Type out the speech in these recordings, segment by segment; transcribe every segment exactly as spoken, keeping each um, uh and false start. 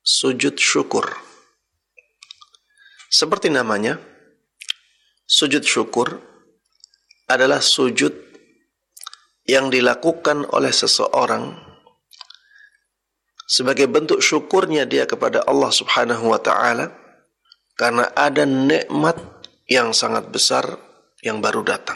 sujud syukur. Seperti namanya, sujud syukur adalah sujud yang dilakukan oleh seseorang sebagai bentuk syukurnya dia kepada Allah Subhanahu wa ta'ala karena ada nikmat yang sangat besar yang baru datang.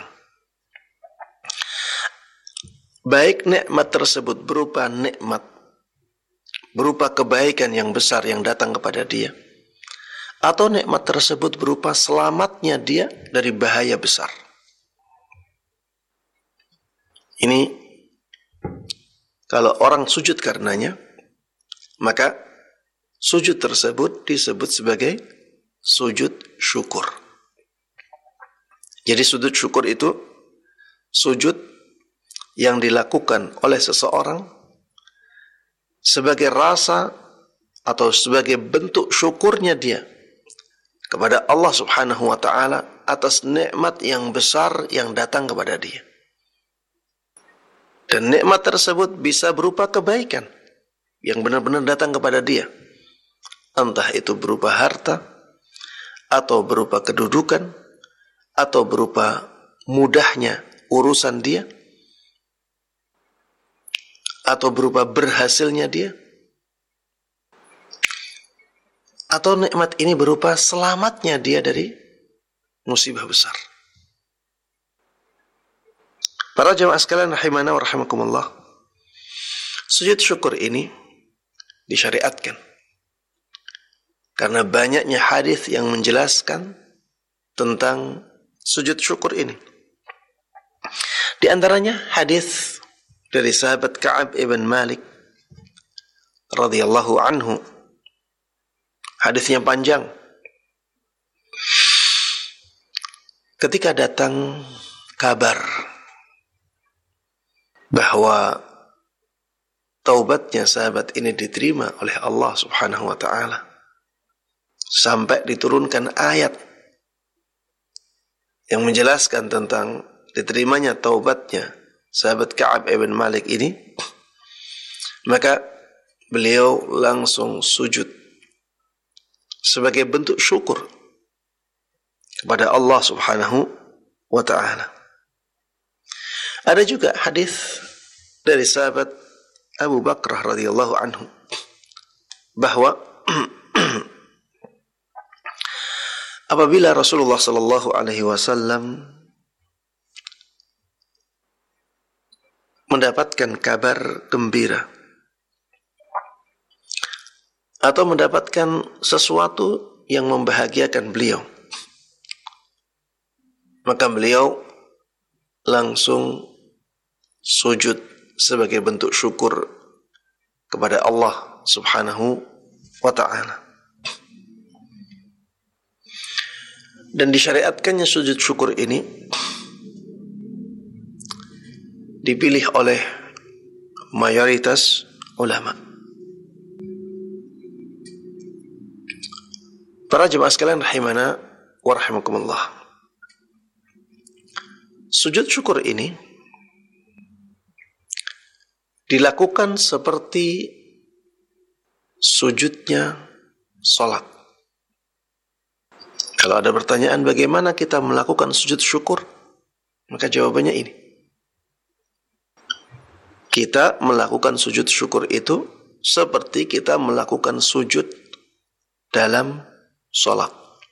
Baik nikmat tersebut berupa nikmat, berupa kebaikan yang besar yang datang kepada dia, atau nikmat tersebut berupa selamatnya dia dari bahaya besar. Ini kalau orang sujud karenanya, maka sujud tersebut disebut sebagai sujud syukur. Jadi sujud syukur itu sujud yang dilakukan oleh seseorang sebagai rasa atau sebagai bentuk syukurnya dia kepada Allah Subhanahu wa ta'ala atas nikmat yang besar yang datang kepada dia. Dan nikmat tersebut bisa berupa kebaikan yang benar-benar datang kepada dia. Entah itu berupa harta, atau berupa kedudukan, atau berupa mudahnya urusan dia, atau berupa berhasilnya dia, atau nikmat ini berupa selamatnya dia dari musibah besar. Para jamaah sekalian rahimana wa rahimakumullah, sujud syukur ini disyariatkan karena banyaknya hadis yang menjelaskan tentang sujud syukur ini. Di antaranya hadis dari sahabat Ka'ab ibn Malik radhiyallahu anhu. Hadisnya panjang. Ketika datang kabar bahwa taubatnya sahabat ini diterima oleh Allah Subhanahu wa ta'ala, sampai diturunkan ayat yang menjelaskan tentang diterimanya taubatnya sahabat Ka'ab ibn Malik ini, maka beliau langsung sujud sebagai bentuk syukur kepada Allah Subhanahu wa ta'ala. Ada juga hadis dari sahabat Abu Bakrah radhiyallahu anhu bahwa apabila Rasulullah sallallahu alaihi wasallam mendapatkan kabar gembira atau mendapatkan sesuatu yang membahagiakan beliau, maka beliau langsung sujud sebagai bentuk syukur kepada Allah Subhanahu wa ta'ala. Dan disyariatkannya sujud syukur ini dipilih oleh mayoritas ulama. Para jemaah sekalian rahimana wa rahimakumullah, sujud syukur ini dilakukan seperti sujudnya salat. Kalau ada pertanyaan bagaimana kita melakukan sujud syukur, maka jawabannya ini. Kita melakukan sujud syukur itu seperti kita melakukan sujud dalam salat.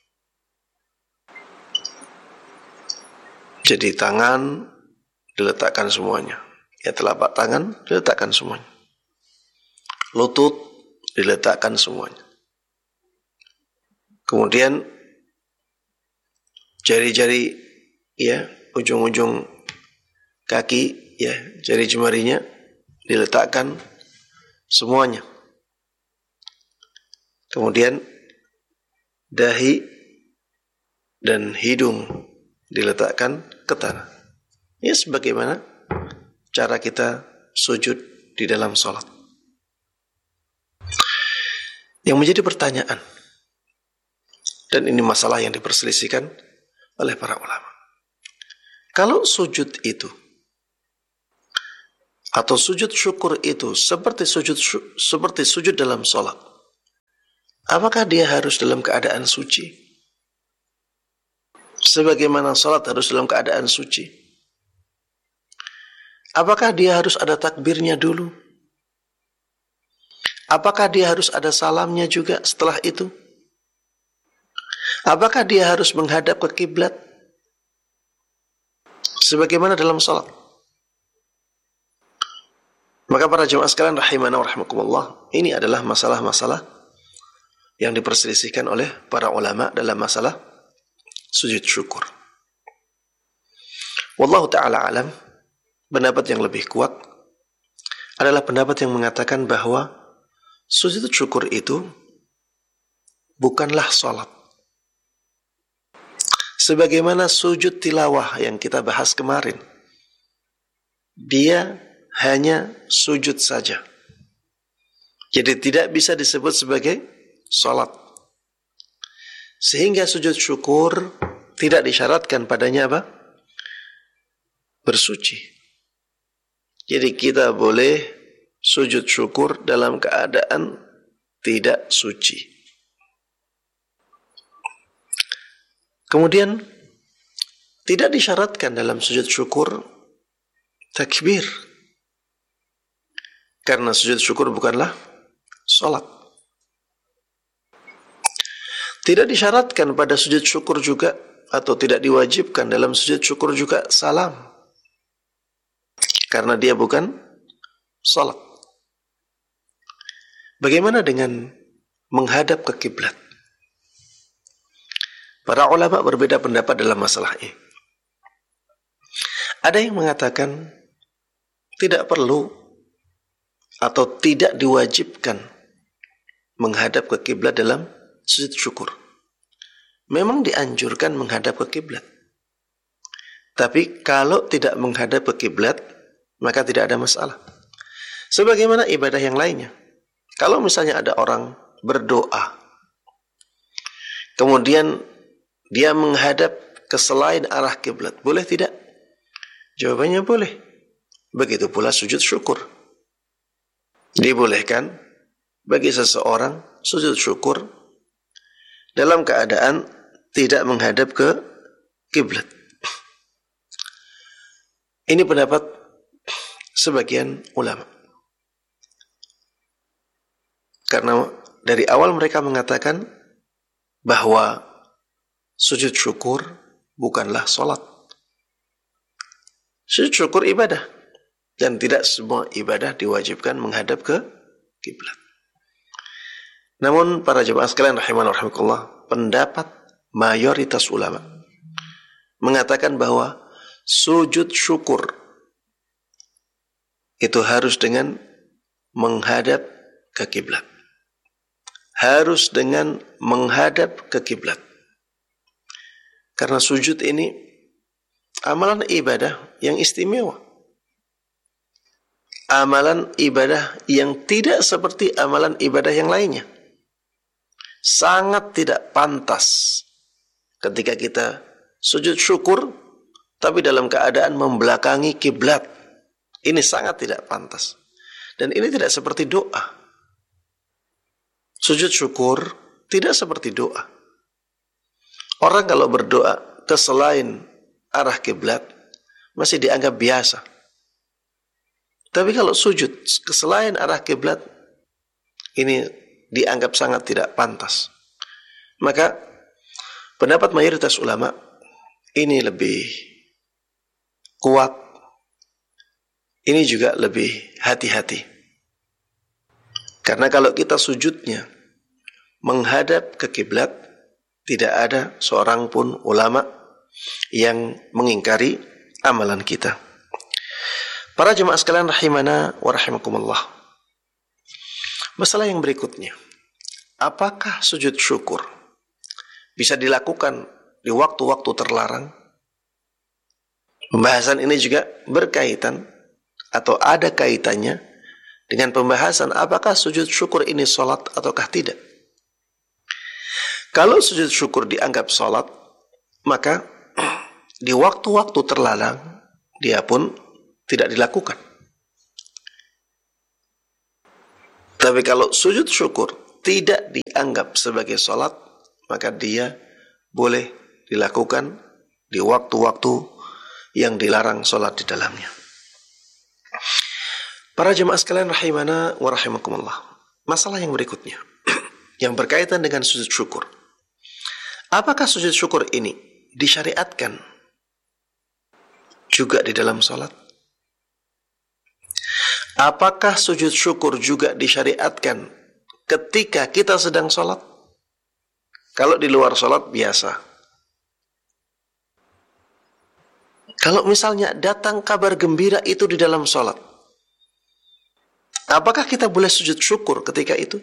Jadi tangan diletakkan semuanya. Ya, telapak tangan diletakkan semuanya. Lutut diletakkan semuanya. Kemudian jari-jari, ya, ujung-ujung kaki, ya, jari jemarinya diletakkan semuanya. Kemudian dahi dan hidung diletakkan ke tanah. Ya, sebagaimana cara kita sujud di dalam salat. Yang menjadi pertanyaan, dan ini masalah yang diperselisihkan oleh para ulama, kalau sujud itu atau sujud syukur itu seperti sujud seperti sujud dalam salat, Apakah dia harus dalam keadaan suci? Sebagaimana salat harus dalam keadaan suci? Apakah dia harus ada takbirnya dulu? Apakah dia harus ada salamnya juga setelah itu? Apakah dia harus menghadap ke kiblat? Sebagaimana dalam salat. Maka para jemaah sekalian rahimana wa rahimakumullah, ini adalah masalah-masalah yang diperselisihkan oleh para ulama dalam masalah sujud syukur. Wallahu ta'ala alam, pendapat yang lebih kuat adalah pendapat yang mengatakan bahwa sujud syukur itu bukanlah salat. Sebagaimana sujud tilawah yang kita bahas kemarin, dia hanya sujud saja. Jadi tidak bisa disebut sebagai salat. Sehingga sujud syukur tidak disyaratkan padanya apa? Bersuci. Jadi kita boleh sujud syukur dalam keadaan tidak suci. Kemudian tidak disyaratkan dalam sujud syukur takbir. Karena sujud syukur bukanlah salat. Tidak disyaratkan pada sujud syukur juga, atau tidak diwajibkan dalam sujud syukur juga salam. Karena dia bukan salat. Bagaimana dengan menghadap ke kiblat? Para ulama berbeda pendapat dalam masalah ini. Ada yang mengatakan tidak perlu atau tidak diwajibkan menghadap ke kiblat dalam sujud syukur. Memang dianjurkan menghadap ke kiblat. Tapi kalau tidak menghadap ke kiblat, maka tidak ada masalah. Sebagaimana ibadah yang lainnya. Kalau misalnya ada orang berdoa, kemudian dia menghadap ke selain arah kiblat, boleh tidak? Jawabannya boleh. Begitu pula sujud syukur. Dibolehkan bagi seseorang sujud syukur dalam keadaan tidak menghadap ke kiblat. Ini pendapat sebagian ulama. Karena dari awal mereka mengatakan bahwa sujud syukur bukanlah salat. Sujud syukur ibadah. Dan tidak semua ibadah diwajibkan menghadap ke kiblat. Namun para jemaah sekalian rahimahullah rahimakumullah, pendapat mayoritas ulama mengatakan bahwa sujud syukur itu harus dengan menghadap ke kiblat. Harus dengan menghadap ke kiblat. Karena sujud ini amalan ibadah yang istimewa. Amalan ibadah yang tidak seperti amalan ibadah yang lainnya. Sangat tidak pantas ketika kita sujud syukur tapi dalam keadaan membelakangi kiblat. Ini sangat tidak pantas. Dan ini tidak seperti doa. Sujud syukur tidak seperti doa. Orang kalau berdoa ke selain arah kiblat masih dianggap biasa. Tapi kalau sujud ke selain arah kiblat, ini dianggap sangat tidak pantas. Maka pendapat mayoritas ulama ini lebih kuat, ini juga lebih hati-hati. Karena kalau kita sujudnya menghadap ke kiblat, tidak ada seorang pun ulama yang mengingkari amalan kita. Para jemaah sekalian rahimana wa rahimakumullah. Masalah yang berikutnya, apakah sujud syukur bisa dilakukan di waktu-waktu terlarang? Pembahasan ini juga berkaitan atau ada kaitannya dengan pembahasan apakah sujud syukur ini salat ataukah tidak. Kalau sujud syukur dianggap salat, maka di waktu-waktu terlarang dia pun tidak dilakukan. Tapi kalau sujud syukur tidak dianggap sebagai sholat, maka dia boleh dilakukan di waktu-waktu yang dilarang sholat di dalamnya. Para jemaah sekalian rahimana wa rahimakumullah. Masalah yang berikutnya yang berkaitan dengan sujud syukur. Apakah sujud syukur ini disyariatkan juga di dalam sholat? Apakah sujud syukur juga disyariatkan ketika kita sedang sholat? Kalau di luar sholat biasa. Kalau misalnya datang kabar gembira itu di dalam sholat, apakah kita boleh sujud syukur ketika itu?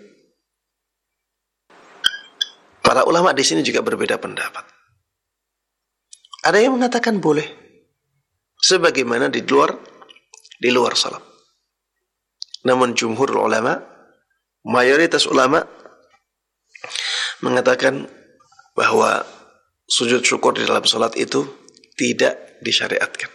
Para ulama di sini juga berbeda pendapat. Ada yang mengatakan boleh, sebagaimana di luar di luar salat. Namun jumhur ulama, mayoritas ulama mengatakan bahwa sujud syukur di dalam salat itu tidak disyariatkan.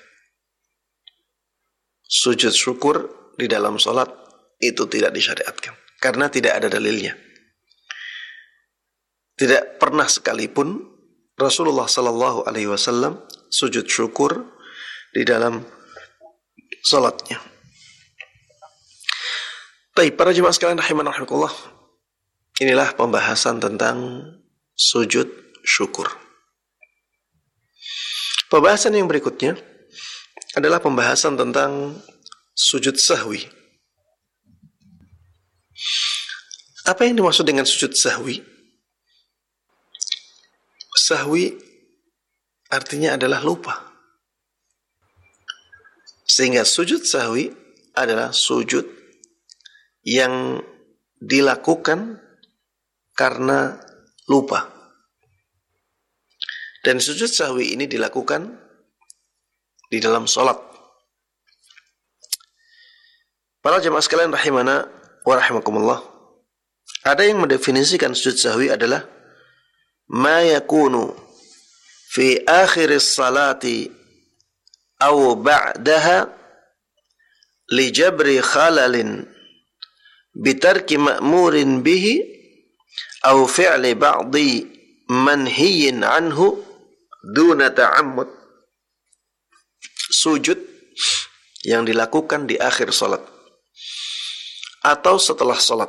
Sujud syukur di dalam salat itu tidak disyariatkan karena tidak ada dalilnya. Tidak pernah sekalipun Rasulullah sallallahu alaihi wasallam sujud syukur di dalam salatnya. Baik, para jemaah sekalian rahiman rahimakumullah. Inilah pembahasan tentang sujud syukur. Pembahasan yang berikutnya adalah pembahasan tentang sujud sahwi. Apa yang dimaksud dengan sujud sahwi? Sahwi artinya adalah lupa. Sehingga sujud sahwi adalah sujud yang dilakukan karena lupa. Dan sujud sahwi ini dilakukan di dalam sholat. Para jemaah sekalian rahimana wa rahimakumullah. Ada yang mendefinisikan sujud sahwi adalah ma yakunu fi akhiris salati aw ba'daha li jabri khalalin bitarki ma'murin bihi aw fi'li ba'di manhiyin anhu duna ta'ammud. Sujud yang dilakukan di akhir salat atau setelah salat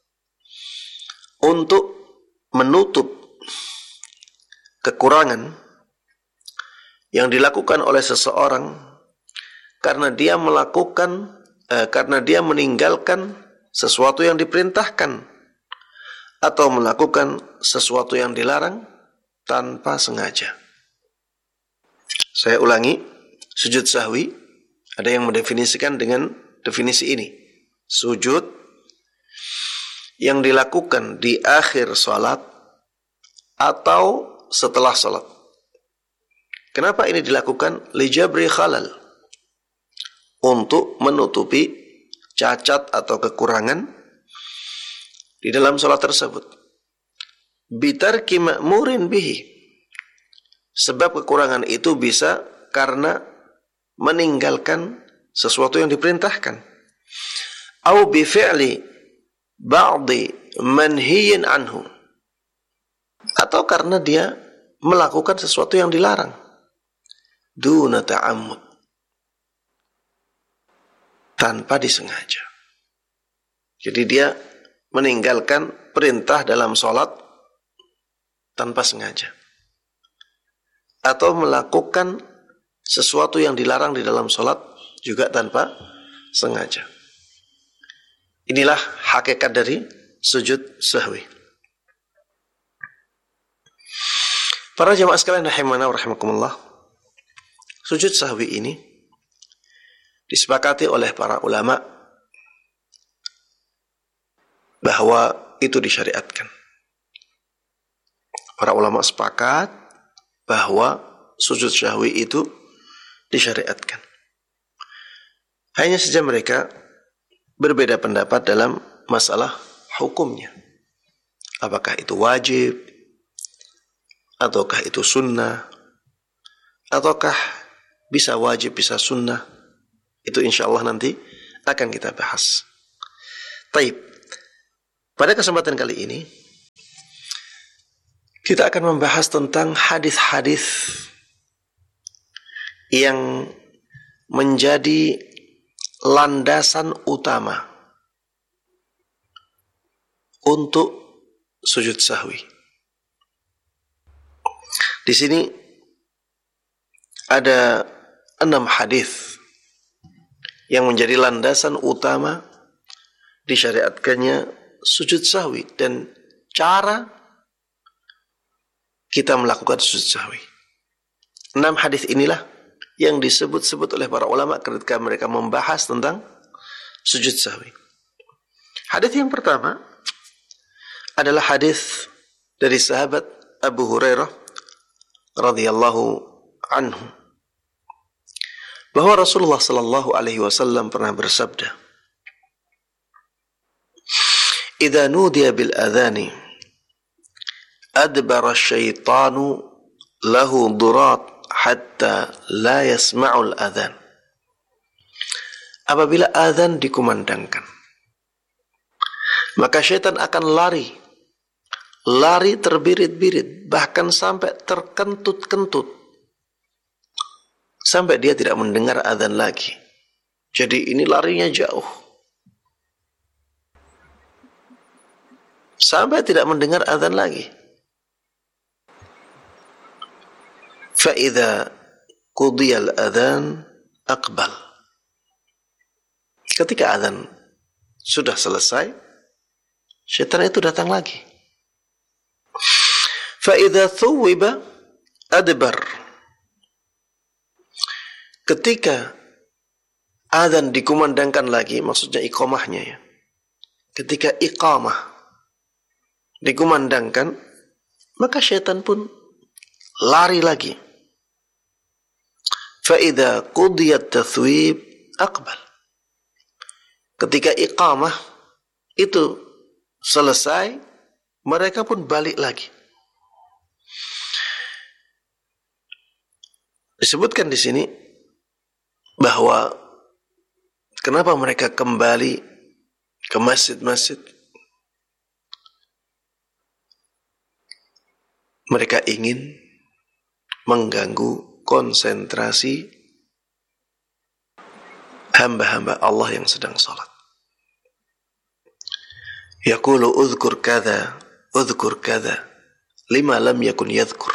untuk menutup kekurangan yang dilakukan oleh seseorang karena dia melakukan eh, karena dia meninggalkan sesuatu yang diperintahkan atau melakukan sesuatu yang dilarang tanpa sengaja. Saya ulangi, sujud sahwi ada yang mendefinisikan dengan definisi ini. Sujud yang dilakukan di akhir salat atau setelah salat. Kenapa ini dilakukan? Lijabri khalal, untuk menutupi cacat atau kekurangan di dalam salat tersebut. Bitarki ma'murin bihi, sebab kekurangan itu bisa karena meninggalkan sesuatu yang diperintahkan. Au bi fi'li ba'di manhiyin anhu, atau karena dia melakukan sesuatu yang dilarang. Duna ta'ammud, tanpa disengaja. Jadi dia meninggalkan perintah dalam sholat tanpa sengaja, atau melakukan sesuatu yang dilarang di dalam sholat juga tanpa sengaja. Inilah hakikat dari sujud sahwi. Para jemaah sekalian rahimana wa rahimakumullah, sujud sahwi ini disepakati oleh para ulama bahwa itu disyariatkan. Para ulama sepakat bahwa sujud sahwi itu disyariatkan. Hanya saja mereka berbeda pendapat dalam masalah hukumnya. Apakah itu wajib, ataukah itu sunnah, ataukah bisa wajib, bisa sunnah. Itu insya Allah nanti akan kita bahas. Taib. Pada kesempatan kali ini kita akan membahas tentang hadis-hadis yang menjadi landasan utama untuk sujud sahwi. Di sini ada enam hadis yang menjadi landasan utama disyariatkannya sujud sahwi dan cara kita melakukan sujud sahwi. Enam hadis inilah yang disebut-sebut oleh para ulama ketika mereka membahas tentang sujud sahwi. Hadis yang pertama adalah hadis dari sahabat Abu Hurairah radhiyallahu anhu, bahwa Rasulullah sallallahu alaihi wasallam pernah bersabda, "Idza nudiya bil adhani adbara asyaitanu lahu durat hatta la yasma'ul adhan." Apabila azan dikumandangkan, maka syaitan akan lari, lari terbirit-birit, bahkan sampai terkentut-kentut, sampai dia tidak mendengar azan lagi. Jadi ini larinya jauh, sampai tidak mendengar azan lagi. فَإِذَا قُضِيَ الْأَذَانِ أَقْبَلَ. Ketika azan sudah selesai, syaitan itu datang lagi. فَإِذَا ثُوِّبَ أَدْبَرَ. Ketika azan dikumandangkan lagi, maksudnya iqamahnya ya. Ketika iqamah dikumandangkan, maka syaitan pun lari lagi. فَإِذَا قُضِيَ التَّثْوِيبِ أَقْبَلَ. Ketika iqamah itu selesai, mereka pun balik lagi. Disebutkan di sini bahwa kenapa mereka kembali ke masjid-masjid? Mereka ingin mengganggu konsentrasi hamba-hamba Allah yang sedang salat. Yaqulu udhkur kadza, udhkur kadza, lima lam yakun yadhkur.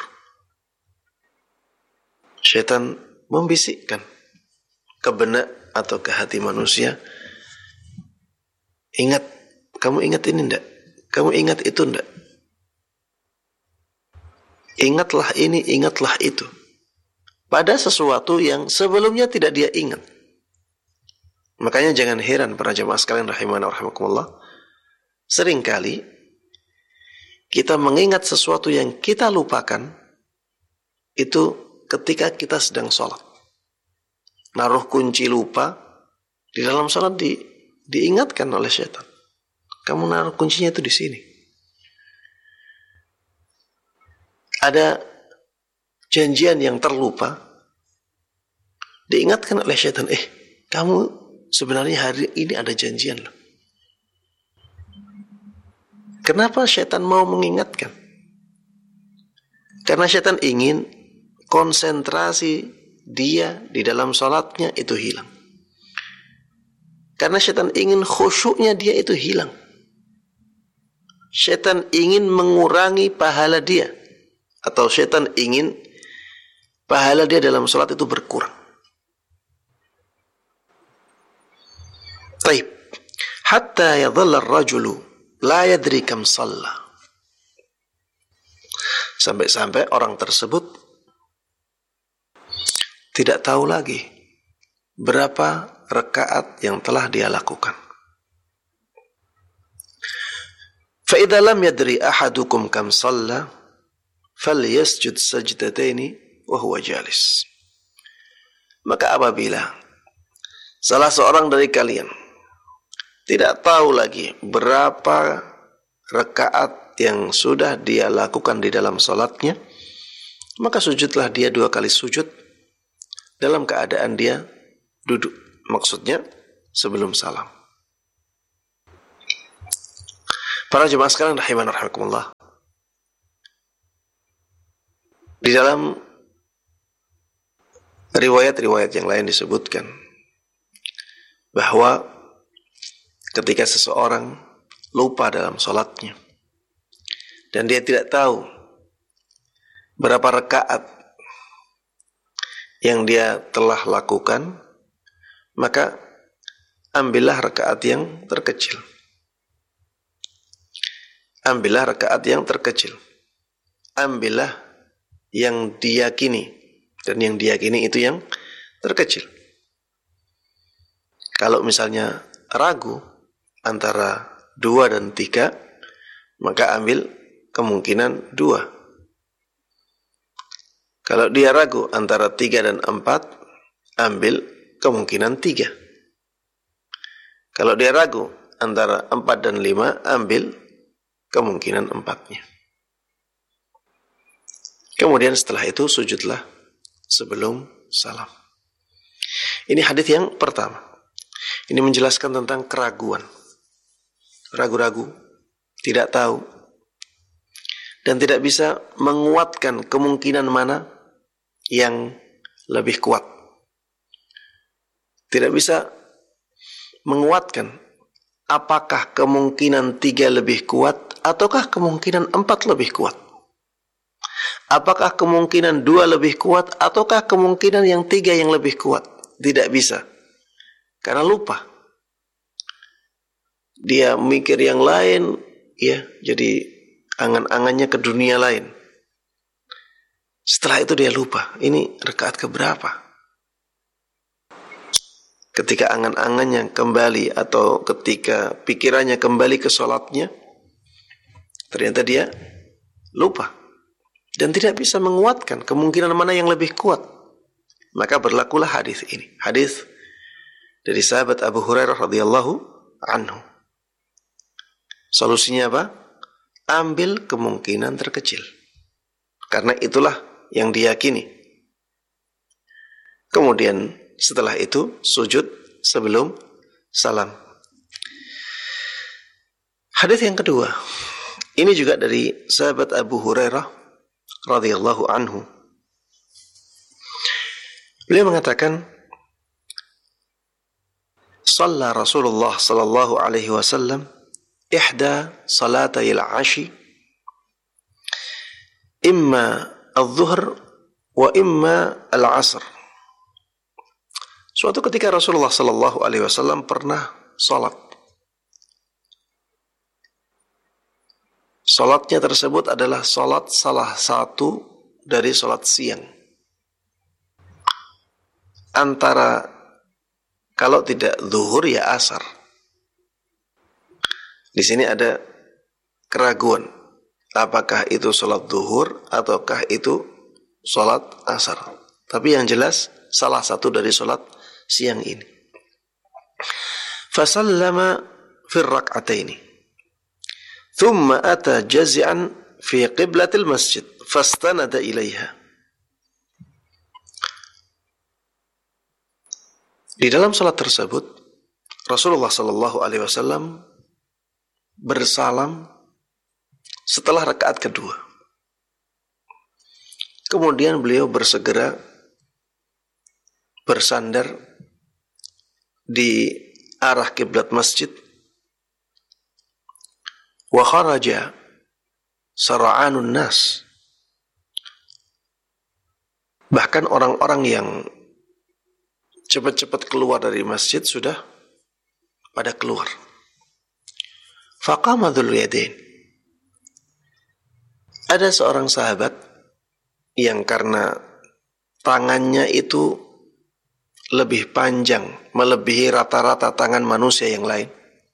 Syaitan membisikkan ke benak atau ke hati manusia, ingat, kamu ingat ini enggak? Kamu ingat itu enggak? Ingatlah ini, ingatlah itu. Pada sesuatu yang sebelumnya tidak dia ingat. Makanya jangan heran para jemaah sekalian rahimana rahimakumullah, seringkali kita mengingat sesuatu yang kita lupakan itu ketika kita sedang sholat. Naruh kunci lupa di dalam sholat di, diingatkan oleh syaitan. Kamu naruh kuncinya itu di sini. Ada janjian yang terlupa, diingatkan oleh syaitan, eh kamu sebenarnya hari ini ada janjian loh. Kenapa syaitan mau mengingatkan? Karena syaitan ingin konsentrasi dia di dalam sholatnya itu hilang. Karena syaitan ingin khusyuknya dia itu hilang. Syaitan ingin mengurangi pahala dia. Atau syaitan ingin pahala dia dalam sholat itu berkurang. Taib. Hatta yadhalla ar-rajulu la yadri kam shalla. Sampai-sampai orang tersebut tidak tahu lagi berapa rakaat yang telah dia lakukan. Fa idza lam yadri ahadukum kam shalla falyasjud sajdataini wa huwa jalis. Maka apabila salah seorang dari kalian tidak tahu lagi berapa rakaat yang sudah dia lakukan di dalam salatnya, maka sujudlah dia dua kali sujud dalam keadaan dia duduk. Maksudnya sebelum salam. Para jemaah sekalian rahiman rahimakumullah, di dalam riwayat-riwayat yang lain disebutkan bahwa ketika seseorang lupa dalam sholatnya dan dia tidak tahu berapa rakaat yang dia telah lakukan, maka ambillah rakaat yang terkecil. Ambillah rakaat yang terkecil. Ambillah yang diyakini, dan yang diyakini itu yang terkecil. Kalau misalnya ragu antara dua dan tiga, maka ambil kemungkinan dua. Kalau dia ragu antara tiga dan empat, ambil kemungkinan tiga. Kalau dia ragu antara empat dan lima, ambil kemungkinan empatnya. Kemudian setelah itu sujudlah sebelum salam. Ini hadis yang pertama. Ini menjelaskan tentang keraguan. Ragu-ragu, tidak tahu, dan tidak bisa menguatkan kemungkinan mana yang lebih kuat. Tidak bisa menguatkan apakah kemungkinan tiga lebih kuat ataukah kemungkinan empat lebih kuat. Apakah kemungkinan dua lebih kuat ataukah kemungkinan yang tiga yang lebih kuat. Tidak bisa, karena lupa. Dia mikir yang lain, ya, jadi angan-angannya ke dunia lain. Setelah itu dia lupa, ini rakaat keberapa. Ketika angan-angannya kembali atau ketika pikirannya kembali ke sholatnya, ternyata dia lupa dan tidak bisa menguatkan kemungkinan mana yang lebih kuat. Maka berlakulah hadis ini. Hadis dari sahabat Abu Hurairah radhiyallahu anhu. Solusinya apa? Ambil kemungkinan terkecil. Karena itulah yang diyakini. Kemudian setelah itu sujud sebelum salam. Hadis yang kedua, ini juga dari sahabat Abu Hurairah radhiyallahu anhu. Beliau mengatakan, "Shalla Rasulullah sallallahu alaihi wasallam ihda salatayil ashi imma al-zuhr wa imma al-asr." Suatu ketika Rasulullah sallallahu alaihi wasallam pernah salat. Salatnya tersebut adalah salat salah satu dari salat siang. Antara, kalau tidak zuhur ya asar. Di sini ada keraguan. Apakah itu salat zuhur ataukah itu salat asar. Tapi yang jelas salah satu dari salat siang ini. Fasallama fi rak'ataini. Thumma ata jazi'an fi qiblatil masjid fastanada ilaiha. Di dalam salat tersebut Rasulullah sallallahu alaihi wasallam bersalam setelah rakaat kedua. Kemudian beliau bersegera bersandar di arah kiblat masjid. Wa kharaja sara'anun nas. Bahkan orang-orang yang cepat-cepat keluar dari masjid sudah pada keluar. Faqama dzul yadain. Ada seorang sahabat yang karena tangannya itu lebih panjang, melebihi rata-rata tangan manusia yang lain.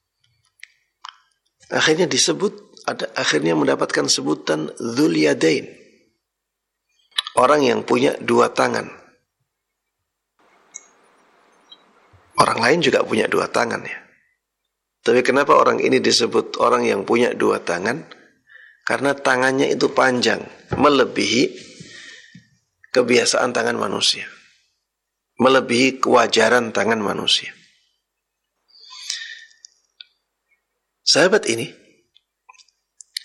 Akhirnya disebut, ada akhirnya mendapatkan sebutan dzul yadain. Orang yang punya dua tangan. Orang lain juga punya dua tangan ya. Tapi kenapa orang ini disebut orang yang punya dua tangan? Karena tangannya itu panjang, melebihi kebiasaan tangan manusia. Melebihi kewajaran tangan manusia. Sahabat ini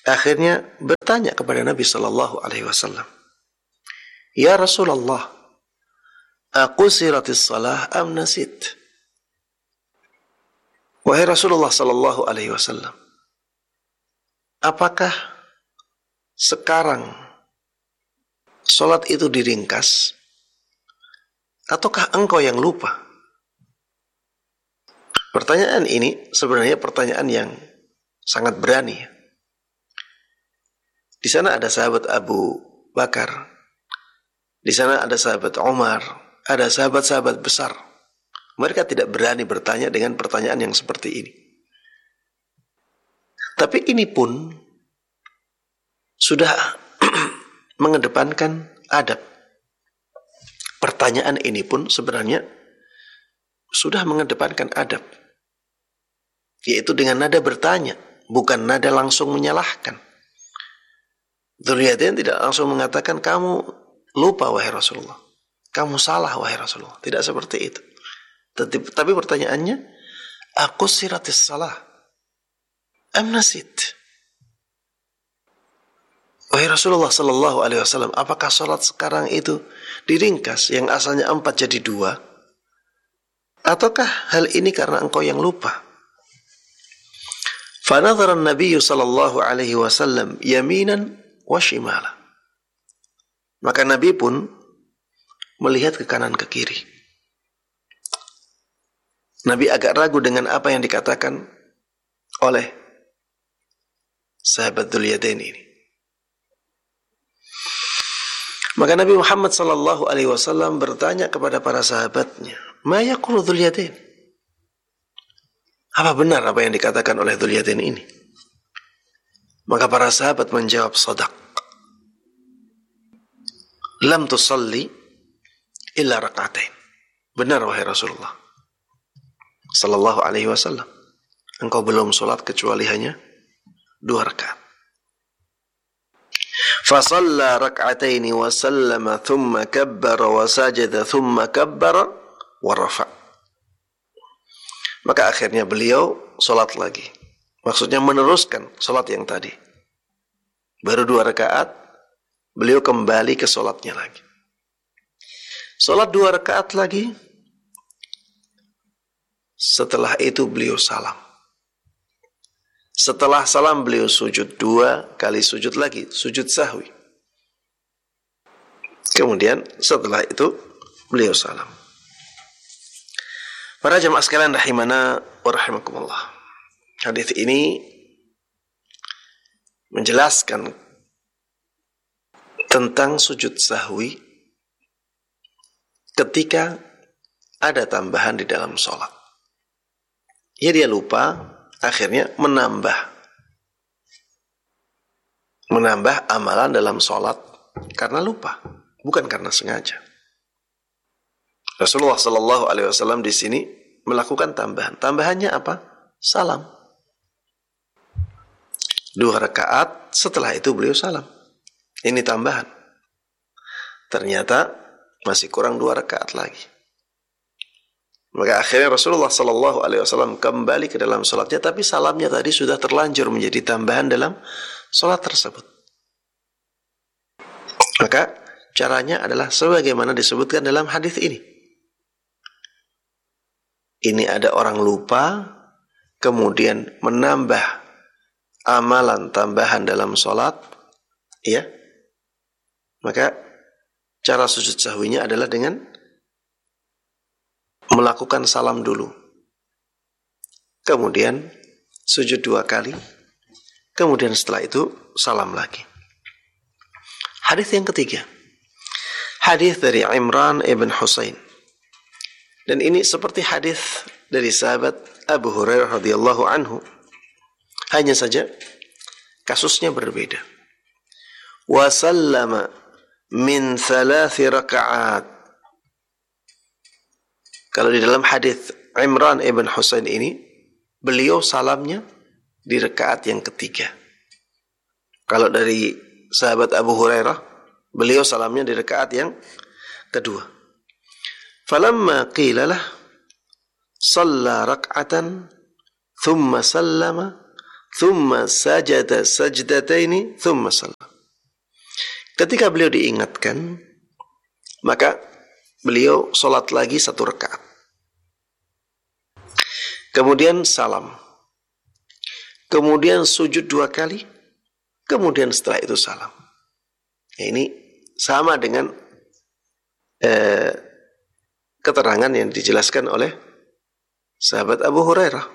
akhirnya bertanya kepada Nabi sallallahu alaihi wasallam, "Ya Rasulullah, aqusiratis shalah am nasit?" Wahai Rasulullah sallallahu alaihi wasallam, apakah sekarang salat itu diringkas ataukah engkau yang lupa? Pertanyaan ini sebenarnya pertanyaan yang sangat berani. Di sana ada sahabat Abu Bakar, di sana ada sahabat Umar, ada sahabat-sahabat besar. Mereka tidak berani bertanya dengan pertanyaan yang seperti ini. Tapi ini pun sudah mengedepankan adab. Pertanyaan ini pun sebenarnya sudah mengedepankan adab, yaitu dengan nada bertanya, bukan nada langsung menyalahkan. Dzulyatain tidak langsung mengatakan, kamu lupa wahai Rasulullah, kamu salah wahai Rasulullah. Tidak seperti itu. Tapi, tapi pertanyaannya, aku siratis salah am nasit? Wahai Rasulullah sallallahu alaihi wasallam, apakah salat sekarang itu diringkas yang asalnya empat jadi dua? Ataukah hal ini karena engkau yang lupa? Fanadhara an-nabiy sallallahu alaihi wasallam yaminan wa shimala. Maka Nabi pun melihat ke kanan ke kiri. Nabi agak ragu dengan apa yang dikatakan oleh sahabat Dzulyatain ini. Maka Nabi Muhammad sallallahu alaihi wasallam bertanya kepada para sahabatnya, "Ma yaqulu Dzulyatain?" Apa benar apa yang dikatakan oleh Dzulyatain ini? Maka para sahabat menjawab, "Shadaq. Lam tusalli illa rak'atain." Benar wahai Rasulullah sallallahu alaihi wasallam, engkau belum salat kecuali hanya dua rakaat. Fa shalla rak'ataini wa sallama thumma kabbara wa sajada thumma kabbara wa rafa'. Maka akhirnya beliau salat lagi. Maksudnya meneruskan salat yang tadi. Baru dua rakaat, beliau kembali ke salatnya lagi. Salat dua rakaat lagi. Setelah itu beliau salam. Setelah salam beliau sujud dua kali sujud lagi, sujud sahwi. Kemudian setelah itu beliau salam. Para jemaah sekalian rahimana wa rahimakumullah. Hadis ini menjelaskan tentang sujud sahwi ketika ada tambahan di dalam sholat. Ya dia lupa, akhirnya menambah. Menambah amalan dalam sholat karena lupa, bukan karena sengaja. Rasulullah sallallahu alaihi wasallam di sini melakukan tambahan. Tambahannya apa? Salam. Dua rakaat, setelah itu beliau salam. Ini tambahan. Ternyata masih kurang dua rakaat lagi. Maka akhirnya Rasulullah sallallahu alaihi wasallam kembali ke dalam salatnya, tapi salamnya tadi sudah terlanjur menjadi tambahan dalam salat tersebut. Maka caranya adalah sebagaimana disebutkan dalam hadis ini. Ini ada orang lupa, kemudian menambah amalan tambahan dalam salat, ya. Maka cara sujud sahwinya adalah dengan melakukan salam dulu, kemudian sujud dua kali, kemudian setelah itu salam lagi. Hadis yang ketiga, hadis dari Imran ibn Husain, dan ini seperti hadis dari sahabat Abu Hurairah radhiyallahu anhu, hanya saja kasusnya berbeda. Wa sallama min thalathi raka'at. Kalau di dalam hadis Imran ibn Husain ini, beliau salamnya di rakaat yang ketiga. Kalau dari sahabat Abu Hurairah, beliau salamnya di rakaat yang kedua. Falamma qila lah, shalla rak'atan, thumma sallama, thumma sajada sajdataini thumma salam. Ketika beliau diingatkan, maka beliau salat lagi satu rakaat. Kemudian salam. Kemudian sujud dua kali. Kemudian setelah itu salam. Ya, ini sama dengan eh, keterangan yang dijelaskan oleh sahabat Abu Hurairah,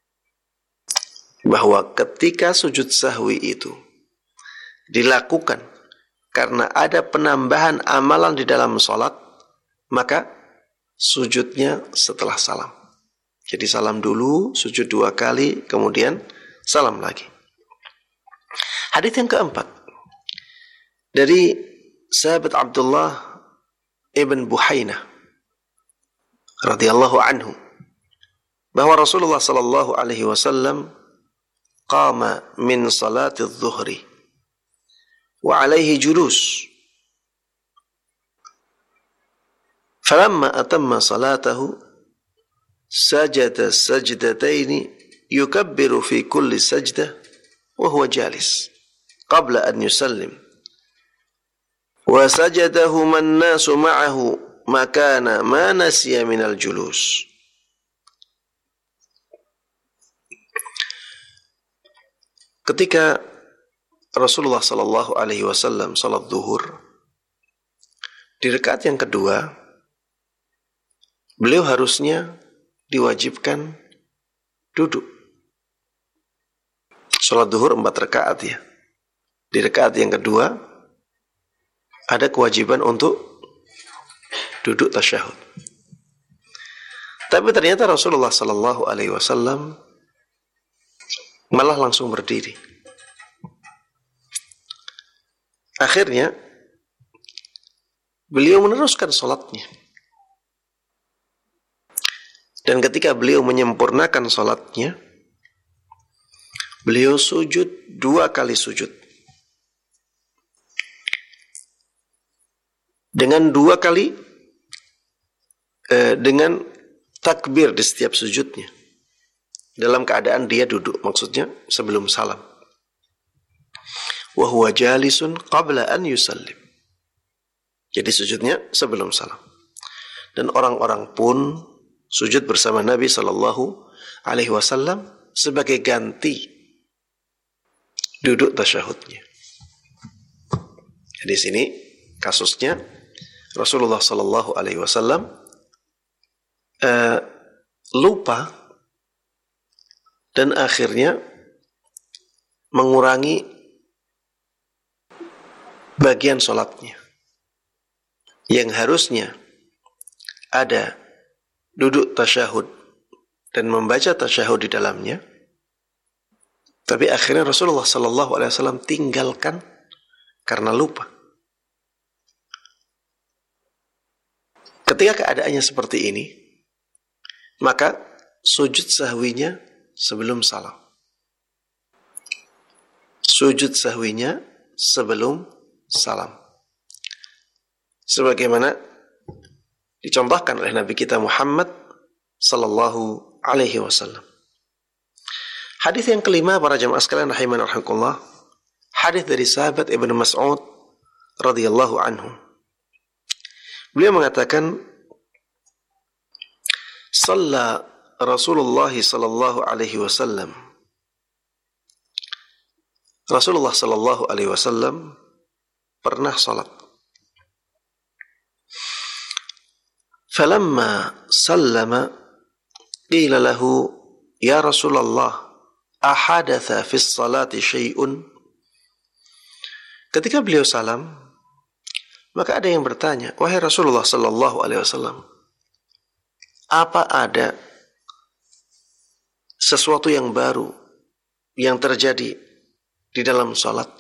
bahwa ketika sujud sahwi itu dilakukan karena ada penambahan amalan di dalam sholat, maka sujudnya setelah salam. Jadi salam dulu, sujud dua kali, kemudian salam lagi. Hadits yang keempat dari sahabat Abdullah ibn Buhainah radhiyallahu anhu, bahwa Rasulullah sallallahu alaihi wasallam qama min salati adh-dhuhri wa alaihi julus, falamma atamma salatahu sajada sajdataini yukabbiru fi kulli sajdah wa huwa jalis qabla an yusallim wa sajadahuma an-nasu ma'ahu makana ma nasiya minal julus. Ketika Rasulullah sallallahu alaihi wasallam salat zuhur, di rakaat yang kedua beliau harusnya diwajibkan duduk. Salat zuhur empat rakaat ya. Di rakaat yang kedua ada kewajiban untuk duduk tasyahud. Tapi ternyata Rasulullah sallallahu alaihi wasallam malah langsung berdiri. Akhirnya beliau meneruskan salatnya. Dan ketika beliau menyempurnakan salatnya, beliau sujud dua kali sujud. Dengan dua kali eh, dengan takbir di setiap sujudnya. Dalam keadaan dia duduk, maksudnya sebelum salam. Wa huwa jalisun qabla an yusallim. Jadi sujudnya sebelum salam. Dan orang-orang pun sujud bersama Nabi sallallahu alaihi wasallam sebagai ganti duduk tasyahudnya. Di sini kasusnya Rasulullah sallallahu alaihi wasallam uh, lupa dan akhirnya mengurangi bagian sholatnya yang harusnya ada duduk tasyahud dan membaca tasyahud di dalamnya, tapi akhirnya Rasulullah sallallahu alaihi wasallam tinggalkan karena lupa. Ketika keadaannya seperti ini, maka sujud sahwinya sebelum salam. Sujud sahwinya sebelum salam. Sebagaimana dicontohkan oleh Nabi kita Muhammad sallallahu alaihi wasallam. Hadis yang kelima para jamaah sekalian rahimanaa rahimakumullah, hadis dari sahabat Ibnu Mas'ud radhiyallahu anhu. Beliau mengatakan, "Shalla Rasulullah sallallahu alaihi wasallam." Rasulullah sallallahu alaihi wasallam pernah salat. Falamma sallama qila lahu, "Ya Rasulullah, ahadatha fi ssalati syai'un?" Ketika beliau salam, maka ada yang bertanya, "Wahai Rasulullah sallallahu alaihi wasallam, apa ada sesuatu yang baru yang terjadi di dalam salat?"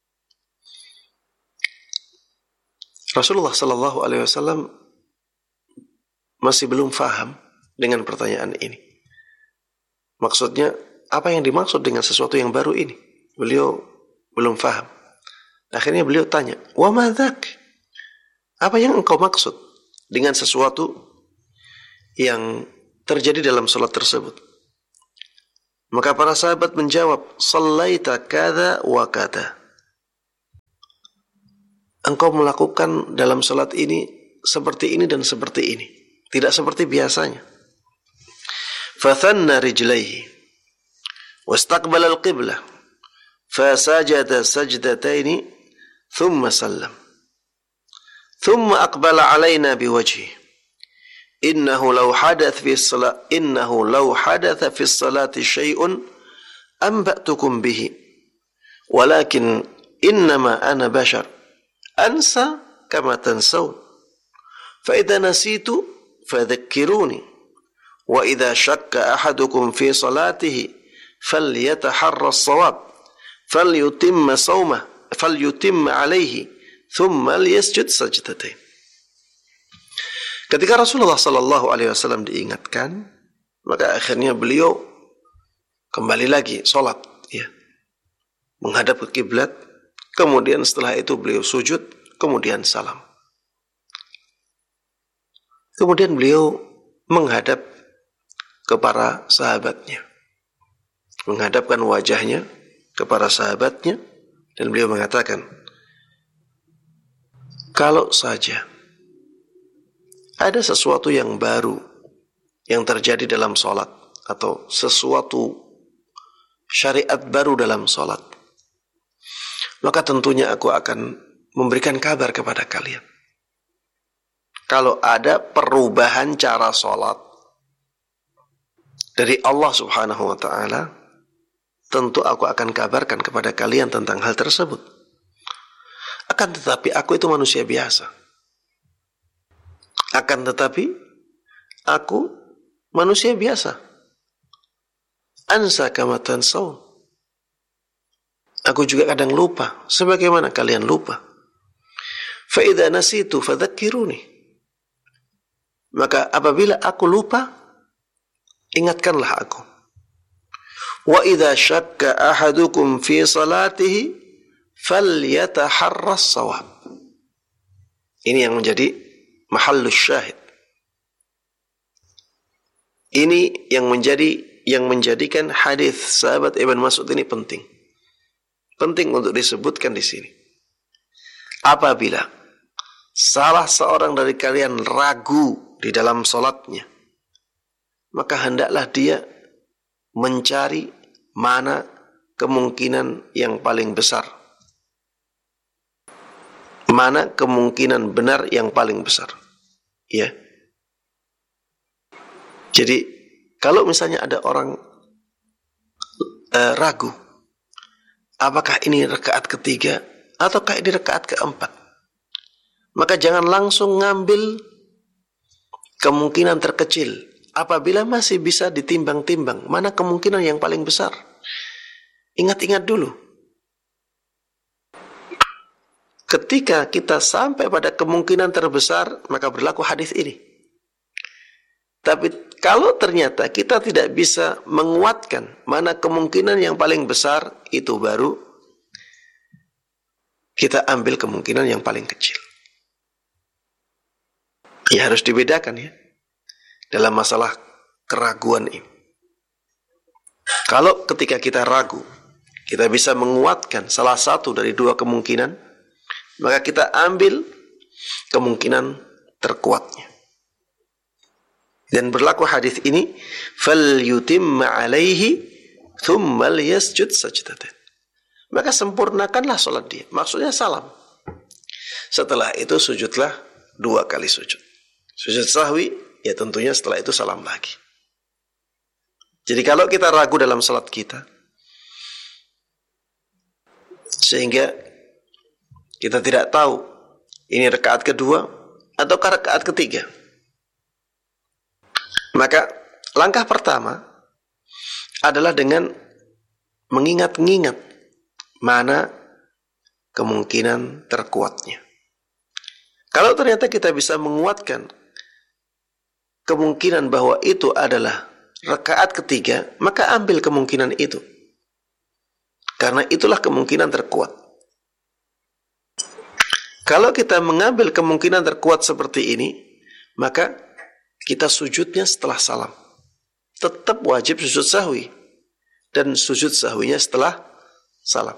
Rasulullah sallallahu alaihi wasallam masih belum faham dengan pertanyaan ini. Maksudnya, apa yang dimaksud dengan sesuatu yang baru ini? Beliau belum faham. Akhirnya beliau tanya, "Wa ma dzak?" Apa yang engkau maksud dengan sesuatu yang terjadi dalam salat tersebut? Maka para sahabat menjawab, "Shallaita kadza wa kadza." Engkau melakukan dalam salat ini seperti ini dan seperti ini, tidak seperti biasanya. Fathanna rijlaihi wastaqbala al-qiblah fasajada sajdataini thumma sallam thumma aqbala alaina biwajhihi innahu law hadath fi salat innahu law hadatha fi salati syai'un anba'tukum bihi walakin innama ana bashar ansa kama tansaun fa idza nasitu fadhakkiruni wa idza shakka ahadukum fi salatihi falyataharra as-shawab falyutimma sawmah falyutimma alayhi thumma liyasjud sajdatain. Ketika Rasulullah sallallahu alaihi wasallam diingatkan, maka akhirnya beliau kembali lagi salat, ya, menghadap ke kiblat. Kemudian setelah itu beliau sujud, kemudian salam. Kemudian beliau menghadap ke para sahabatnya, menghadapkan wajahnya ke para sahabatnya, dan beliau mengatakan, kalau saja ada sesuatu yang baru yang terjadi dalam sholat, atau sesuatu syariat baru dalam sholat, maka tentunya aku akan memberikan kabar kepada kalian. Kalau ada perubahan cara sholat dari Allah subhanahu wa ta'ala, tentu aku akan kabarkan kepada kalian tentang hal tersebut. Akan tetapi aku itu manusia biasa. Akan tetapi aku manusia biasa. Ansa kama tansaun. Aku juga kadang lupa, sebagaimana kalian lupa. Fa idza nasitu fadzakkiruni. Maka apabila aku lupa, ingatkanlah aku. Wa idza syakka ahadukum fi salatihi falyataharras shawab. Ini yang menjadi mahallus syahid. Ini yang menjadi yang menjadikan hadis sahabat Ibn Mas'ud ini penting. Penting untuk disebutkan di sini. Apabila salah seorang dari kalian ragu di dalam salatnya, maka hendaklah dia mencari mana kemungkinan yang paling besar. Mana kemungkinan benar yang paling besar. Ya. Jadi kalau misalnya ada orang uh, ragu, apakah ini rakaat ketiga ataukah ini rakaat keempat, maka jangan langsung ngambil kemungkinan terkecil. Apabila masih bisa ditimbang-timbang, mana kemungkinan yang paling besar? Ingat-ingat dulu. Ketika kita sampai pada kemungkinan terbesar, maka berlaku hadis ini. Tapi kalau ternyata kita tidak bisa menguatkan mana kemungkinan yang paling besar, itu baru kita ambil kemungkinan yang paling kecil. Ya, harus dibedakan ya dalam masalah keraguan ini. Kalau ketika kita ragu, kita bisa menguatkan salah satu dari dua kemungkinan, maka kita ambil kemungkinan terkuatnya. Dan berlaku hadis ini, falyutimma alaihi thumma liyasjud sajdatain. Maka sempurnakanlah salat dia. Maksudnya salam. Setelah itu sujudlah dua kali sujud. Sujud sahwi, ya tentunya setelah itu salam lagi. Jadi kalau kita ragu dalam salat kita, sehingga kita tidak tahu ini rakaat kedua atau rakaat ketiga, maka langkah pertama adalah dengan mengingat-ingat mana kemungkinan terkuatnya. Kalau ternyata kita bisa menguatkan kemungkinan bahwa itu adalah rakaat ketiga, maka ambil kemungkinan itu. Karena itulah kemungkinan terkuat. Kalau kita mengambil kemungkinan terkuat seperti ini, maka kita sujudnya setelah salam. Tetap wajib sujud sahwi. dan sujud sahwinya setelah salam.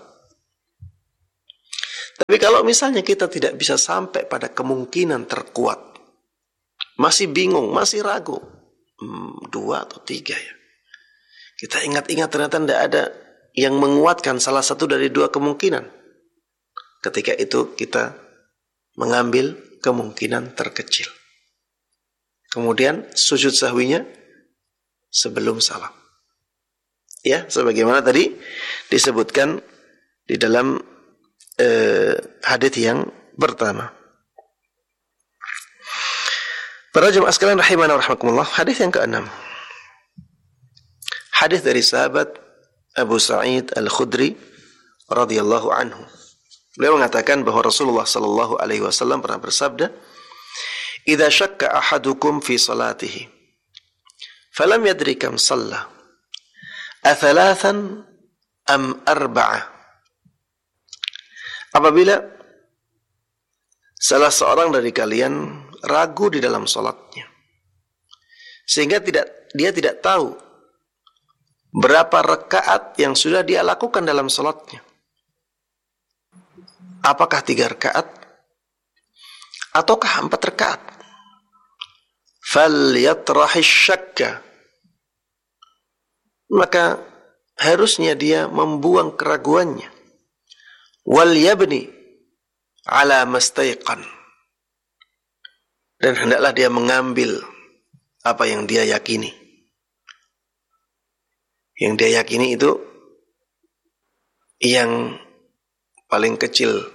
Tapi kalau misalnya kita tidak bisa sampai pada kemungkinan terkuat, masih bingung, masih ragu, hmm, dua atau tiga ya. Kita ingat-ingat ternyata tidak ada yang menguatkan salah satu dari dua kemungkinan. Ketika itu kita mengambil kemungkinan terkecil. Kemudian sujud sahwinya sebelum salam. Ya, sebagaimana tadi disebutkan di dalam eh, hadits yang pertama. Para jemaah sekalian rahimana wa rahimakumullah, hadits yang keenam. Hadits dari sahabat Abu Sa'id Al-Khudri radhiyallahu anhu. Beliau mengatakan bahwa Rasulullah sallallahu alaihi wasallam pernah bersabda, "Idza syakka ahadukum fi salatihi, falam yadri kam shalla, athalathan am arba'a." Apabila salah seorang dari kalian ragu di dalam salatnya, sehingga tidak dia tidak tahu berapa rakaat yang sudah dia lakukan dalam salatnya, apakah tiga rakaat ataukah empat rakaat, falyatrahish syakka, maka harusnya dia membuang keraguannya, wal yabni ala mastaiqan, dan hendaklah dia mengambil apa yang dia yakini. Yang dia yakini itu yang paling kecil.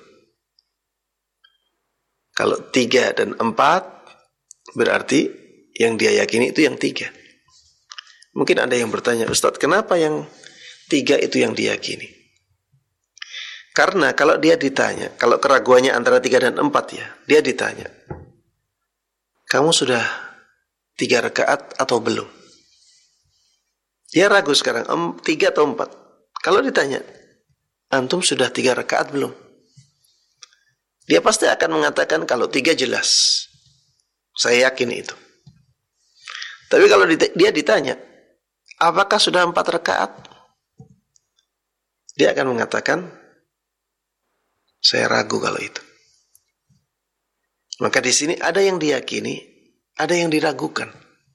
Kalau tiga dan empat, berarti yang dia yakini itu yang tiga. Mungkin ada yang bertanya, Ustadz, kenapa yang tiga itu yang diyakini? Karena kalau dia ditanya, kalau keraguannya antara tiga dan empat ya, dia ditanya, kamu sudah tiga rakaat atau belum? Dia ragu sekarang, tiga atau empat. Kalau ditanya, antum sudah tiga rakaat belum? Dia pasti akan mengatakan kalau tiga jelas. Saya yakin itu. Tapi kalau dia ditanya, apakah sudah empat rakaat? Dia akan mengatakan, saya ragu kalau itu. Maka di sini ada yang diyakini, ada yang diragukan.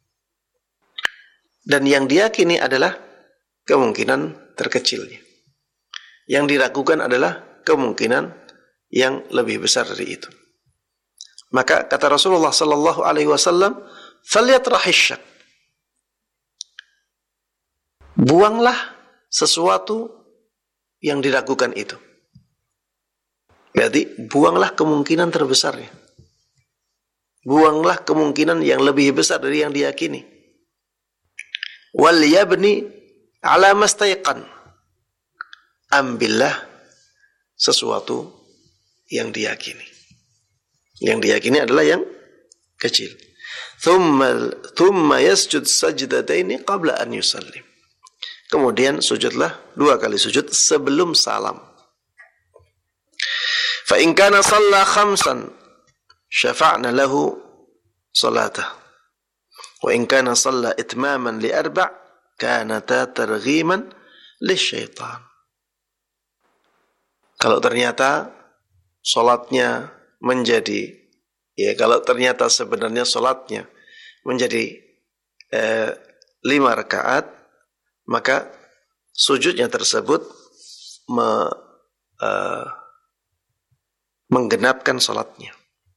Dan yang diyakini adalah kemungkinan terkecilnya. Yang diragukan adalah kemungkinan yang lebih besar dari itu. Maka kata Rasulullah sallallahu alaihi wasallam, "Falyatrahish syak." Buanglah sesuatu yang diragukan itu. Berarti buanglah kemungkinan terbesarnya. Buanglah kemungkinan yang lebih besar dari yang diyakini. Wal yabni ala mastaiqan. Ambillah sesuatu yang diyakini. Yang diyakini adalah yang kecil. Thumma thumma yasjud sajdataini qabla an yusallim. Kemudian sujudlah dua kali sujud sebelum salam. Fa in kana shalla khamsan syafa'na lahu salatah. Wa in kana shalla itmaman li arba' kanata targhiman lisyaitan. Kalau ternyata salatnya menjadi, ya kalau ternyata sebenarnya salatnya menjadi eh, lima rakaat, maka sujudnya tersebut me, eh, menggenapkan salatnya.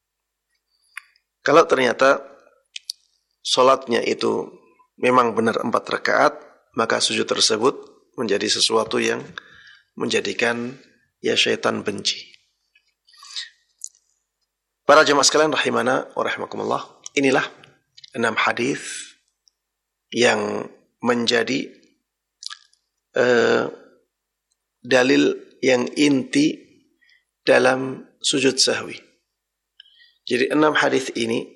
Kalau ternyata salatnya itu memang benar empat rakaat, maka sujud tersebut menjadi sesuatu yang menjadikan ya syaitan benci. Para jemaah sekalian rahimana wa rahimakumullah, inilah enam hadis yang menjadi uh, dalil yang inti dalam sujud sahwi. Jadi enam hadis ini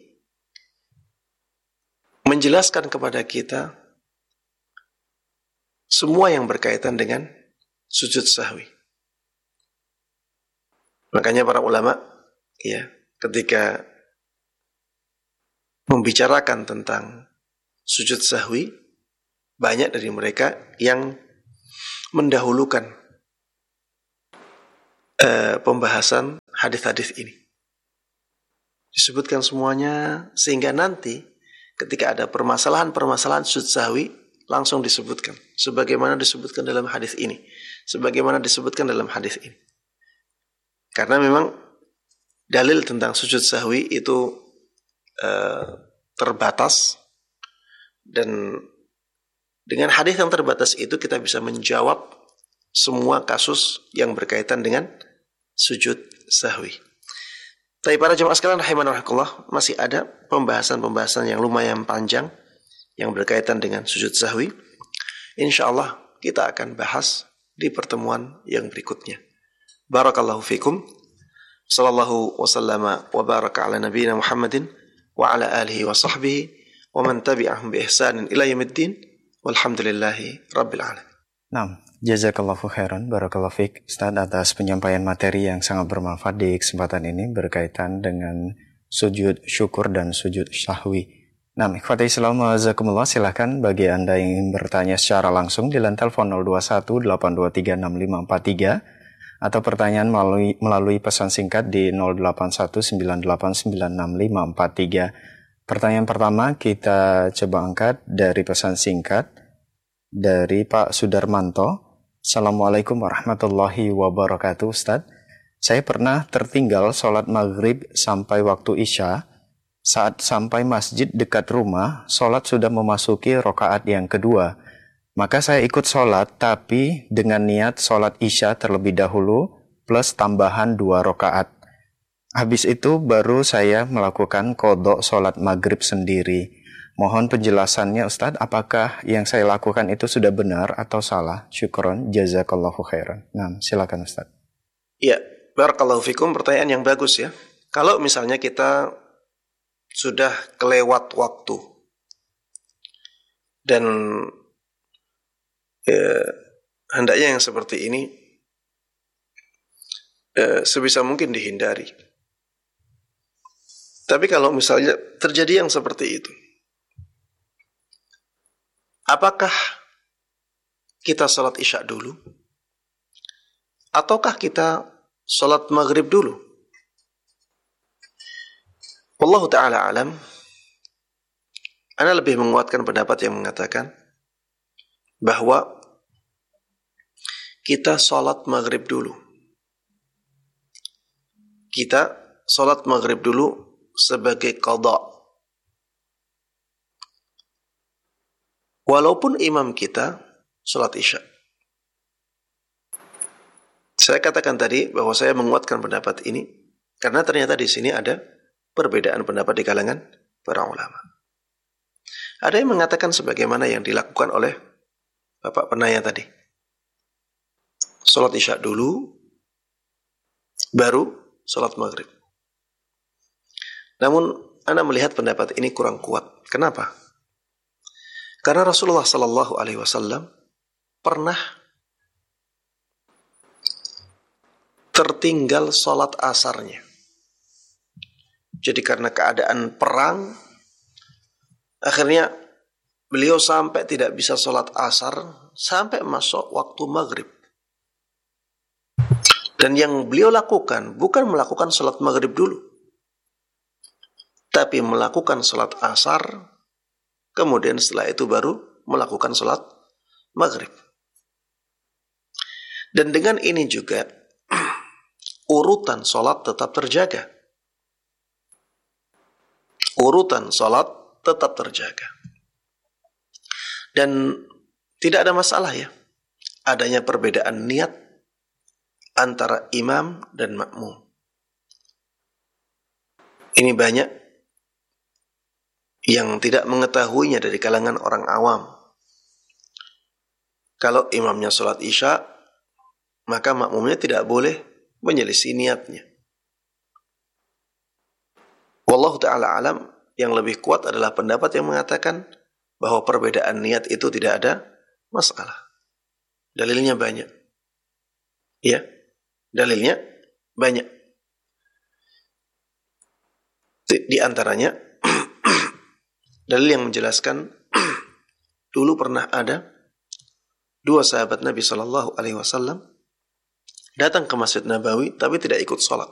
menjelaskan kepada kita semua yang berkaitan dengan sujud sahwi. Makanya para ulama ya ketika membicarakan tentang sujud sahwi, banyak dari mereka yang mendahulukan uh, pembahasan hadis-hadis ini. Disebutkan semuanya sehingga nanti ketika ada permasalahan-permasalahan sujud sahwi langsung disebutkan sebagaimana disebutkan dalam hadis ini, sebagaimana disebutkan dalam hadis ini. Karena memang dalil tentang sujud sahwi itu uh, terbatas, dan dengan hadis yang terbatas itu kita bisa menjawab semua kasus yang berkaitan dengan sujud sahwi. Tapi para jemaah sekalian rahimanallah, masih ada pembahasan-pembahasan yang lumayan panjang yang berkaitan dengan sujud sahwi. Insyaallah kita akan bahas di pertemuan yang berikutnya. Barakallahu fikum. Sallallahu wasallama wa baraka ala nabiyina Muhammadin wa ala alihi wa sahbihi wa man tabi'ahum bi ihsanin ila yaumiddin. Walhamdulillahi rabbil alamin. Naam, jazakallahu khairan, barakallahu fiik Ustaz atas penyampaian materi yang sangat bermanfaat di kesempatan ini berkaitan dengan sujud syukur dan sujud sahwi. Naam, ikhwati Islam jazakumullah, silakan bagi Anda yang ingin bertanya secara langsung di line telepon nol dua satu delapan dua tiga enam lima empat tiga atau pertanyaan melalui melalui pesan singkat di nol delapan satu sembilan delapan sembilan enam lima empat tiga. Pertanyaan pertama kita coba angkat dari pesan singkat dari Pak Sudarmanto. Assalamualaikum warahmatullahi wabarakatuh Ustaz. Saya pernah tertinggal sholat maghrib sampai waktu isya. Saat sampai masjid dekat rumah, sholat sudah memasuki rakaat yang kedua. Maka saya ikut sholat tapi dengan niat sholat isya terlebih dahulu plus tambahan dua rakaat. Habis itu baru saya melakukan qodok sholat maghrib sendiri. Mohon penjelasannya Ustadz, apakah yang saya lakukan itu sudah benar atau salah? Syukron, jazakallahu khairan. Nah, silakan Ustadz. Ya, barakallahu fikum, pertanyaan yang bagus ya. Kalau misalnya kita sudah kelewat waktu dan eh, hendaknya yang seperti ini eh, sebisa mungkin dihindari. Tapi kalau misalnya terjadi yang seperti itu, apakah kita sholat isya dulu? Ataukah kita sholat maghrib dulu? Wallahu ta'ala alam. Ana lebih menguatkan pendapat yang mengatakan bahwa kita sholat maghrib dulu. Kita sholat maghrib dulu sebagai qadha. Walaupun imam kita sholat isya. Saya katakan tadi bahwa saya menguatkan pendapat ini karena ternyata di sini ada perbedaan pendapat di kalangan para ulama. Ada yang mengatakan sebagaimana yang dilakukan oleh Bapak penanya tadi. Sholat isya dulu, baru sholat maghrib. Namun, Anda melihat pendapat ini kurang kuat. Kenapa? Karena Rasulullah Sallallahu Alaihi Wasallam pernah tertinggal sholat asarnya. Jadi karena keadaan perang, akhirnya beliau sampai tidak bisa sholat asar sampai masuk waktu maghrib. Dan yang beliau lakukan bukan melakukan sholat maghrib dulu, tapi melakukan sholat asar, kemudian setelah itu baru melakukan sholat maghrib. Dan dengan ini juga urutan sholat tetap terjaga. Urutan sholat tetap terjaga. Dan tidak ada masalah ya, adanya perbedaan niat antara imam dan makmum. Ini banyak yang tidak mengetahuinya dari kalangan orang awam. Kalau imamnya sholat isya, maka makmumnya tidak boleh menyelisih niatnya. Wallahu ta'ala alam, yang lebih kuat adalah pendapat yang mengatakan bahwa perbedaan niat itu tidak ada masalah. Dalilnya banyak. Ya, dalilnya banyak. Di antaranya dalil yang menjelaskan dulu pernah ada dua sahabat Nabi Shallallahu Alaihi Wasallam datang ke Masjid Nabawi tapi tidak ikut sholat.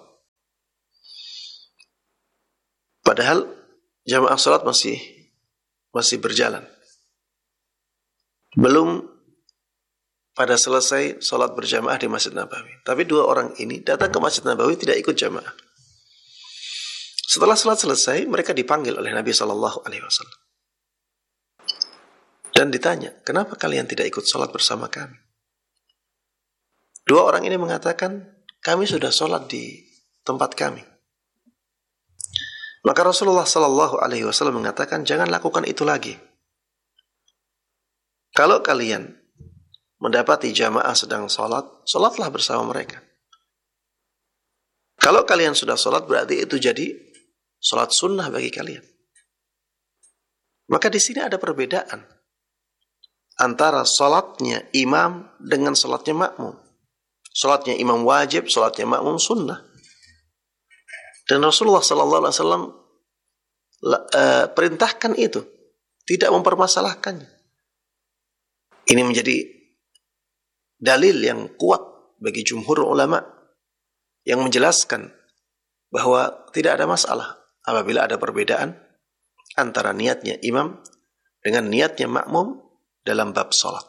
Padahal jamaah sholat masih masih berjalan. Belum pada selesai sholat berjamaah di Masjid Nabawi. Tapi dua orang ini datang ke Masjid Nabawi tidak ikut jamaah. Setelah sholat selesai, mereka dipanggil oleh Nabi Shallallahu Alaihi Wasallam dan ditanya, kenapa kalian tidak ikut sholat bersama kami? Dua orang ini mengatakan, kami sudah sholat di tempat kami. Maka Rasulullah Shallallahu Alaihi Wasallam mengatakan, jangan lakukan itu lagi. Kalau kalian mendapati jamaah sedang sholat, sholatlah bersama mereka. Kalau kalian sudah sholat, berarti itu jadi sholat sunnah bagi kalian. Maka di sini ada perbedaan antara sholatnya imam dengan sholatnya makmum. Sholatnya imam wajib, sholatnya makmum sunnah. Dan Rasulullah Sallallahu Alaihi Wasallam uh, perintahkan itu, tidak mempermasalahkannya. Ini menjadi dalil yang kuat bagi jumhur ulama yang menjelaskan bahwa tidak ada masalah apabila ada perbedaan antara niatnya imam dengan niatnya makmum dalam bab sholat.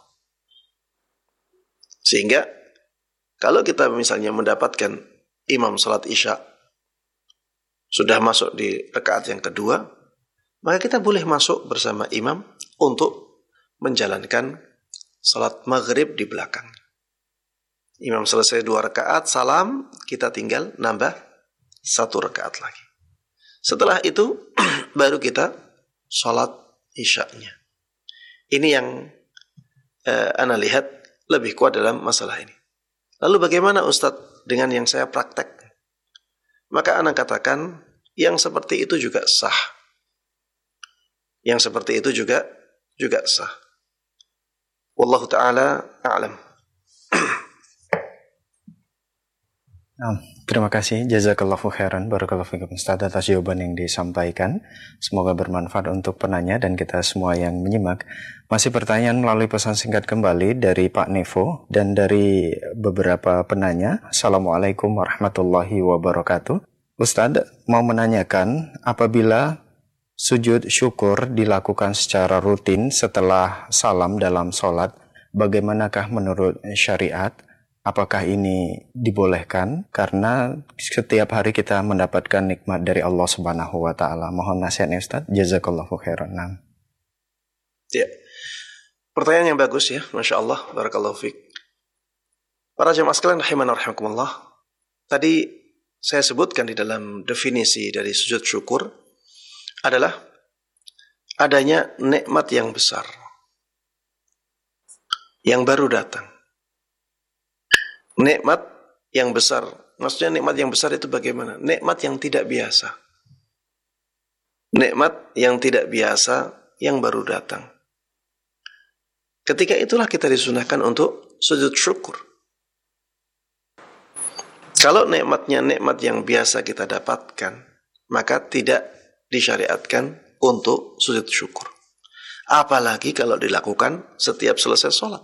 Sehingga kalau kita misalnya mendapatkan imam sholat isya sudah masuk di rakaat yang kedua, maka kita boleh masuk bersama imam untuk menjalankan sholat maghrib di belakang. Imam selesai dua rakaat, salam, kita tinggal nambah satu rakaat lagi. Setelah itu baru kita sholat isya-nya. Ini yang eh, ana lihat lebih kuat dalam masalah ini. Lalu bagaimana Ustadz dengan yang saya praktek? Maka ana katakan yang seperti itu juga sah. Yang seperti itu juga juga sah. Wallahu ta'ala a'lam. Nah, terima kasih, jazakallahu khairan, barakallahu fikum Ustaz atas jawaban yang disampaikan. Semoga bermanfaat untuk penanya dan kita semua yang menyimak. Masih pertanyaan melalui pesan singkat kembali dari Pak Nevo dan dari beberapa penanya. Assalamualaikum warahmatullahi wabarakatuh. Ustaz mau menanyakan, apabila sujud syukur dilakukan secara rutin setelah salam dalam sholat, bagaimanakah menurut syariat? Apakah ini dibolehkan? Karena setiap hari kita mendapatkan nikmat dari Allah Subhanahu wa Ta'ala. Mohon nasihatnya Ustaz. Jazakallahu khairan. Ya. Pertanyaan yang bagus ya, Masya Allah, barakallahu fiik. Para jemaah sekalian rahiman rahimakumullah. Tadi saya sebutkan di dalam definisi dari sujud syukur adalah adanya nikmat yang besar yang baru datang. Nikmat yang besar, maksudnya nikmat yang besar itu bagaimana? Nikmat yang tidak biasa. Nikmat yang tidak biasa yang baru datang. Ketika itulah kita disunahkan untuk sujud syukur. Kalau nikmatnya nikmat yang biasa kita dapatkan, maka tidak disyariatkan untuk sujud syukur. Apalagi kalau dilakukan setiap selesai sholat.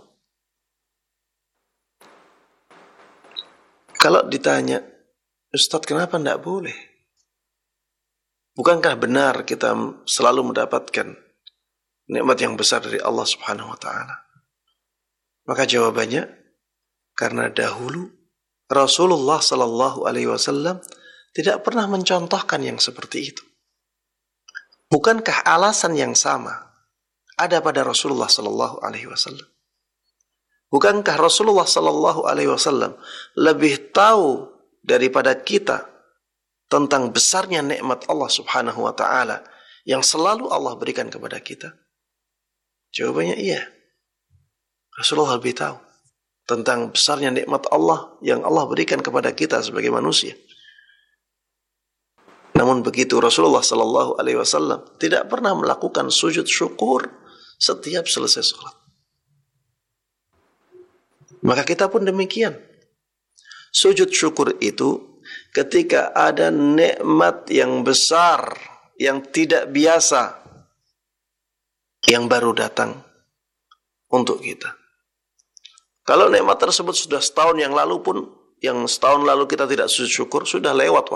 Kalau ditanya, Ustaz kenapa tidak boleh? Bukankah benar kita selalu mendapatkan nikmat yang besar dari Allah Subhanahu wa Ta'ala? Maka jawabannya, karena dahulu Rasulullah Sallallahu Alaihi Wasallam tidak pernah mencontohkan yang seperti itu. Bukankah alasan yang sama ada pada Rasulullah Sallallahu Alaihi Wasallam? Bukankah Rasulullah Sallallahu Alaihi Wasallam lebih tahu daripada kita tentang besarnya nikmat Allah Subhanahu Wa Taala yang selalu Allah berikan kepada kita? Jawabannya iya. Rasulullah lebih tahu tentang besarnya nikmat Allah yang Allah berikan kepada kita sebagai manusia. Namun begitu Rasulullah Sallallahu Alaihi Wasallam tidak pernah melakukan sujud syukur setiap selesai sholat. Maka kita pun demikian. Sujud syukur itu ketika ada nikmat yang besar, yang tidak biasa, yang baru datang untuk kita. Kalau nikmat tersebut sudah setahun yang lalu pun, yang setahun lalu kita tidak sujud syukur, sudah lewat